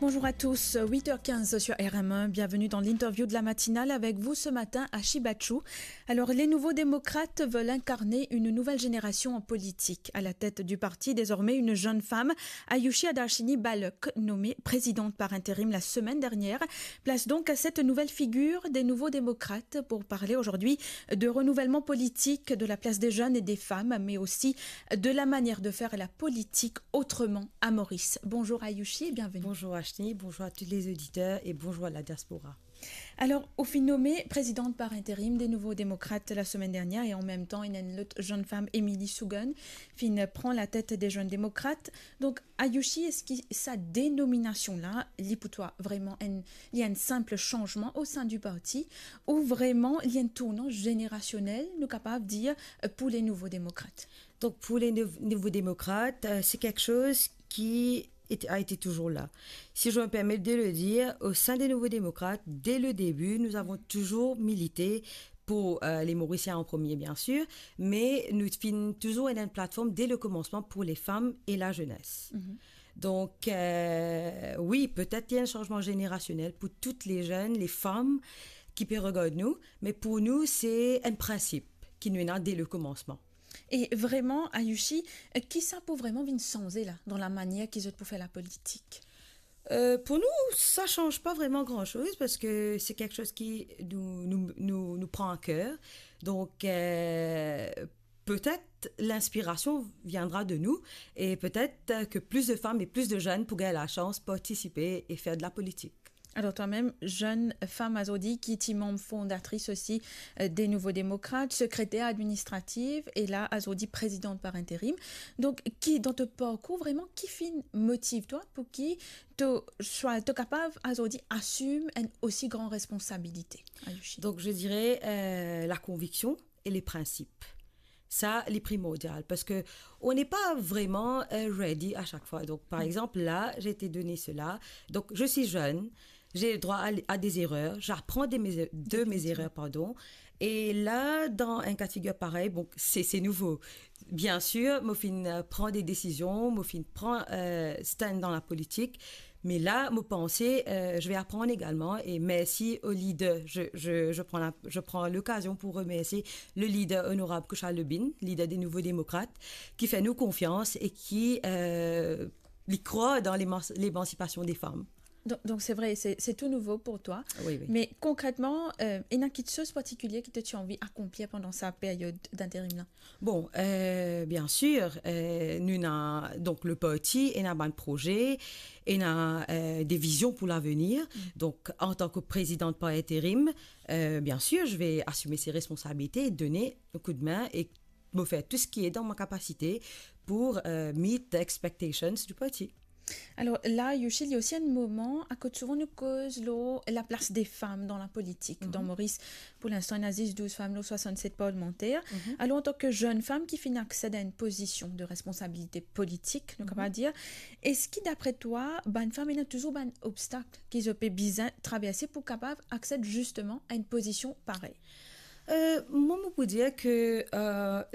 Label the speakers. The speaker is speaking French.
Speaker 1: Bonjour à tous, 8h15 sur RM1, bienvenue dans l'interview de la matinale avec vous ce matin à Chibachu. Alors les nouveaux démocrates veulent incarner une nouvelle génération en politique. À la tête du parti, désormais une jeune femme, Ayushi Adarshini Balok, nommée présidente par intérim la semaine dernière, place donc à cette nouvelle figure des nouveaux démocrates pour parler aujourd'hui de renouvellement politique, de la place des jeunes et des femmes, mais aussi de la manière de faire la politique autrement à Maurice. Bonjour Ayushi et bienvenue.
Speaker 2: Bonjour Ashni, bonjour à tous les auditeurs et bonjour à la diaspora.
Speaker 1: Alors, au fin nommée présidente par intérim des Nouveaux Démocrates la semaine dernière et en même temps, une autre jeune femme, Émilie Sougan, prend la tête des jeunes démocrates. Donc, Ayushi, est-ce que sa dénomination-là, pour toi, vraiment, il y a un simple changement au sein du parti ou vraiment il y a un tournant générationnel, nous capables de dire, pour les Nouveaux Démocrates?
Speaker 2: Donc, pour les Nouveaux Démocrates, c'est quelque chose qui a été toujours là. Si je me permets de le dire, au sein des Nouveaux Démocrates, dès le début, nous avons toujours milité pour les Mauriciens en premier, bien sûr, mais nous finissons toujours une plateforme dès le commencement pour les femmes et la jeunesse. Donc, oui, peut-être il y a un changement générationnel pour toutes les jeunes, les femmes qui peuvent regarder nous, mais pour nous, c'est un principe qui nous est là dès le commencement.
Speaker 1: Et vraiment, Ayushi, qui ça peut vraiment venir changer là, dans la manière qu'ils ont pour faire la politique?
Speaker 2: Pour nous, ça ne change pas vraiment grand-chose parce que c'est quelque chose qui nous prend à cœur. Donc, peut-être l'inspiration viendra de nous et peut-être que plus de femmes et plus de jeunes pourraient la chance de participer et faire de la politique.
Speaker 1: Alors toi-même, jeune femme Azodi, qui est membre fondatrice aussi des Nouveaux Démocrates, secrétaire administrative, et là, Azodi, présidente par intérim. Donc, qui, dans ton parcours, vraiment, qui motive toi pour qui tu sois capable, Azodi, assume une aussi grande responsabilité? Ayushi.
Speaker 2: Donc, je dirais la conviction et les principes. Ça, les primordial, parce que on n'est pas vraiment ready à chaque fois. Donc, par exemple, là, j'ai été donné cela. Donc, je suis jeune, j'ai le droit à des erreurs, j'apprends de mes erreurs, pardon. Et là, dans un cas de figure pareil, bon, c'est nouveau. Bien sûr, Mofin prend des décisions, Mofin prend stand dans la politique. Mais là, mon pensée, je vais apprendre également. Et merci au leader. Je prends l'occasion pour remercier le leader honorable Kouchal Lebin, leader des Nouveaux Démocrates, qui fait nous confiance et qui croit dans l'émancipation des femmes.
Speaker 1: Donc c'est vrai, c'est tout nouveau pour toi.
Speaker 2: Oui, oui.
Speaker 1: Mais concrètement, il y a quelque chose de particulier que tu as envie d'accomplir pendant sa période d'intérim-là?
Speaker 2: Bon, bien sûr, nous avons donc le parti, et un projet, et des visions pour l'avenir. Donc, en tant que présidente par intérim, bien sûr, je vais assumer ces responsabilités et donner un coup de main et me faire tout ce qui est dans ma capacité pour meet the expectations du parti.
Speaker 1: Alors là, Yushi, il y a aussi un moment à côté souvent nous cause la place des femmes dans la politique. Dans Maurice, pour l'instant, il y a 12 femmes, 67 parlementaires. Alors en tant que jeune femme qui finit accède à une position de responsabilité politique, nous va dire, est-ce que d'après toi, une femme il y a toujours un obstacle qu'ils ont besoin de traverser pour capable accéder justement à une position pareille?
Speaker 2: Moi, je peux dire que